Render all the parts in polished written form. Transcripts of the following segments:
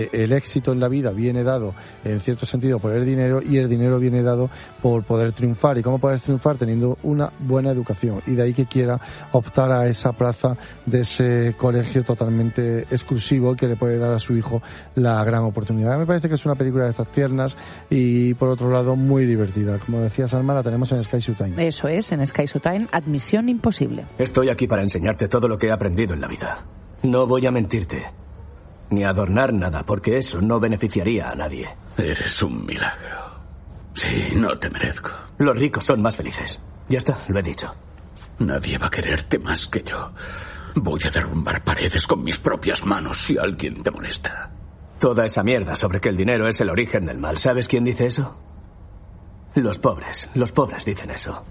El éxito en la vida viene dado, en cierto sentido, por el dinero, y el dinero viene dado por poder triunfar. ¿Y cómo puedes triunfar? Teniendo una buena educación. Y de ahí que quiera optar a esa plaza de ese colegio totalmente exclusivo que le puede dar a su hijo la gran oportunidad. Me parece que es una película de estas tiernas y, por otro lado, muy divertida. Como decía Salma, la tenemos en Sky Showtime. Eso es, en Sky Showtime, Admisión Imposible. Estoy aquí para enseñarte todo lo que he aprendido en la vida. No voy a mentirte. Ni adornar nada, porque eso no beneficiaría a nadie. Eres un milagro. Sí, no te merezco. Los ricos son más felices. Ya está, lo he dicho. Nadie va a quererte más que yo. Voy a derrumbar paredes con mis propias manos si alguien te molesta. Toda esa mierda sobre que el dinero es el origen del mal. ¿Sabes quién dice eso? Los pobres dicen eso.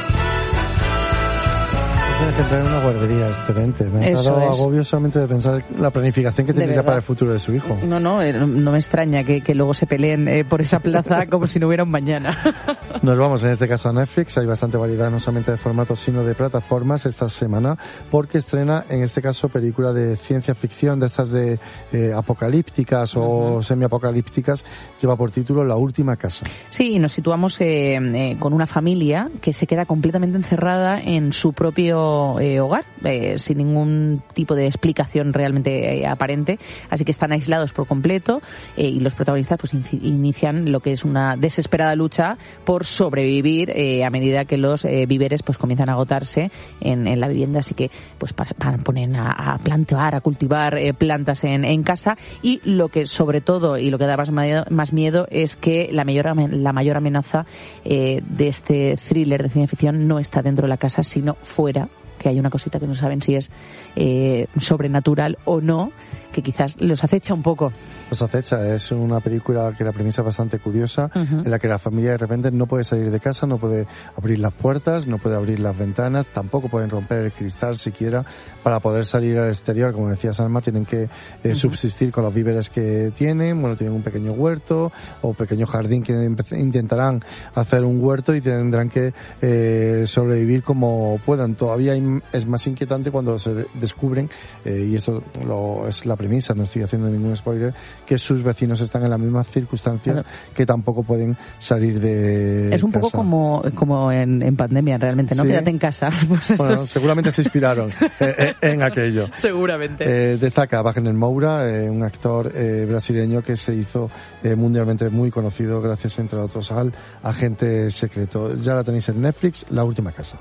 Tiene que entrar en una guardería, excelente. Me ha dado agobio solamente de pensar la planificación que tiene ya para el futuro de su hijo. No me extraña que luego se peleen por esa plaza como si no hubiera un mañana. Nos vamos en este caso a Netflix. Hay bastante variedad, no solamente de formatos, sino de plataformas esta semana, porque estrena, en este caso, película de ciencia ficción, de estas de apocalípticas o semiapocalípticas. Lleva por título La Última Casa. Sí, y nos situamos con una familia que se queda completamente encerrada en su propio hogar, sin ningún tipo de explicación realmente aparente, así que están aislados por completo, y los protagonistas pues inician lo que es una desesperada lucha por sobrevivir a medida que los víveres pues comienzan a agotarse en la vivienda, así que pues ponen a plantar, a cultivar plantas en casa, y lo que sobre todo y lo que da más miedo es que la mayor amenaza de este thriller de ciencia ficción no está dentro de la casa, sino fuera, que hay una cosita que no saben si es sobrenatural o no, que quizás los acecha un poco. Los acecha, es una película que la premisa es bastante curiosa, en la que la familia de repente no puede salir de casa, no puede abrir las puertas, no puede abrir las ventanas, tampoco pueden romper el cristal siquiera para poder salir al exterior. Como decía Salma, tienen que subsistir con los víveres que tienen. Bueno, tienen un pequeño huerto o pequeño jardín que intentarán hacer un huerto y tendrán que sobrevivir como puedan. Todavía es más inquietante cuando se descubren, y esto es la premisa, no estoy haciendo ningún spoiler, que sus vecinos están en las mismas circunstancias, que tampoco pueden salir de Es un casa. Poco como en pandemia, realmente, ¿no? ¿Sí? Quédate en casa. Pues bueno, seguramente se inspiraron en aquello. Seguramente. Destaca Wagner Moura, un actor brasileño que se hizo mundialmente muy conocido gracias, entre otros, al Agente Secreto. Ya la tenéis en Netflix, La Última Casa.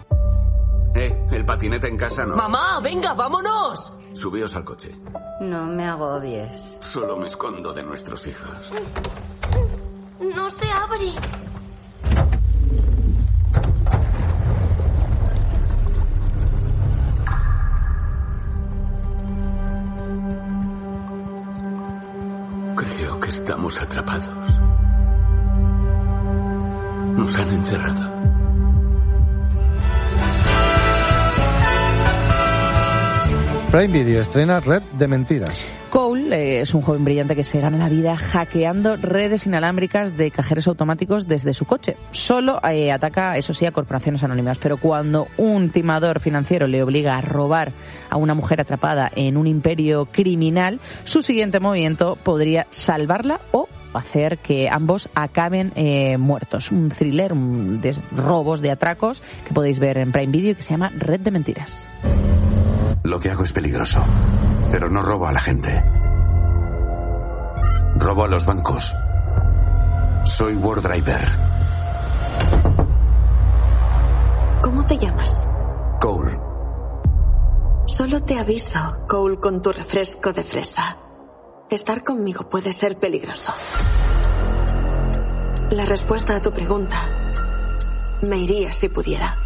El patinete en casa no. ¡Mamá, venga, vámonos! Subíos al coche. No me agobies. Solo me escondo de nuestros hijos. No se abre. Creo que estamos atrapados. Nos han encerrado. Prime Video estrena Red de Mentiras. Cole es un joven brillante que se gana la vida hackeando redes inalámbricas de cajeros automáticos desde su coche. Solo ataca, eso sí, a corporaciones anónimas, pero cuando un timador financiero le obliga a robar a una mujer atrapada en un imperio criminal, su siguiente movimiento podría salvarla o hacer que ambos acaben muertos. Un thriller de robos, de atracos, que podéis ver en Prime Video, que se llama Red de Mentiras. Lo que hago es peligroso, pero no robo a la gente. Robo a los bancos. Soy War Driver. ¿Cómo te llamas? Cole. Solo te aviso, Cole, con tu refresco de fresa. Estar conmigo puede ser peligroso. La respuesta a tu pregunta: me iría si pudiera.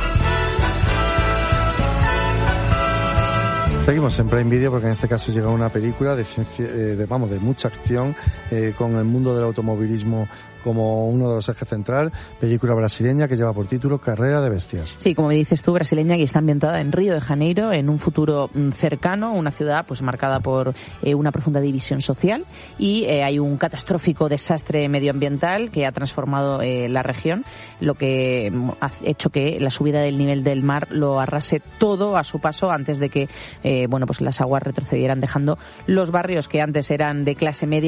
Seguimos en Prime Video porque en este caso llega una película de mucha acción, con el mundo del automovilismo como uno de los ejes central, película brasileña que lleva por título Carrera de Bestias. Sí, como dices tú, brasileña, y está ambientada en Río de Janeiro, en un futuro cercano, una ciudad pues marcada por una profunda división social, y hay un catastrófico desastre medioambiental que ha transformado la región, lo que ha hecho que la subida del nivel del mar lo arrase todo a su paso antes de que pues las aguas retrocedieran, dejando los barrios que antes eran de clase media